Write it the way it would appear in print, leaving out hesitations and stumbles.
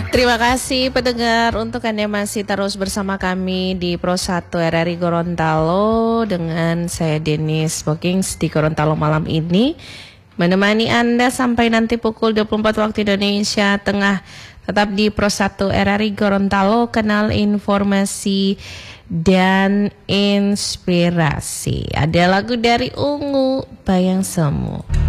Terima kasih pendengar untuk Anda masih terus bersama kami di Pro 1 RRI Gorontalo dengan saya Denis Bookings di Gorontalo malam ini. Menemani Anda sampai nanti pukul 24 waktu Indonesia Tengah. Tetap di Pro 1 RRI Gorontalo, kenal informasi dan inspirasi. Ada lagu dari Ungu, Bayang Semu.